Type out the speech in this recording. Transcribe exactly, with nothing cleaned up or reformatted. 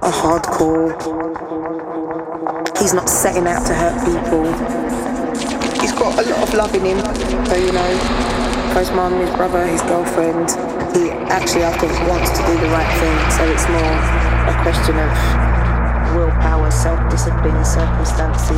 a hardcore. He's not setting out to hurt people. He's got a lot of love in him. So, you know, for his mum, his brother, his girlfriend, he actually, I think, wants to do the right thing. So it's more a question of willpower, self-discipline, circumstances,